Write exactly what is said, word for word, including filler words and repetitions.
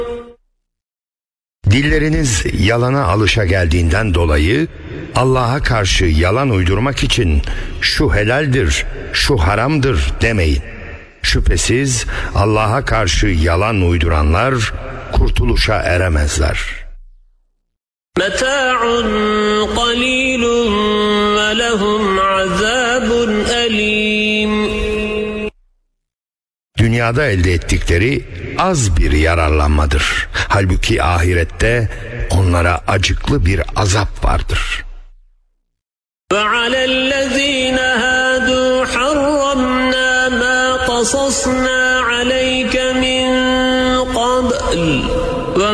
Dilleriniz yalana alışa geldiğinden dolayı Allah'a karşı yalan uydurmak için şu helaldir, şu haramdır demeyin. Şüphesiz Allah'a karşı yalan uyduranlar kurtuluşa eremezler. Meta'un qalilun ve lehum azabun elim. Dünyada elde ettikleri az bir yararlanmadır. Halbuki ahirette onlara acıklı bir azap vardır. وَعَلَى الَّذ۪ينَ هَادُوا حَرَّمْنَا مَا قَصَصْنَا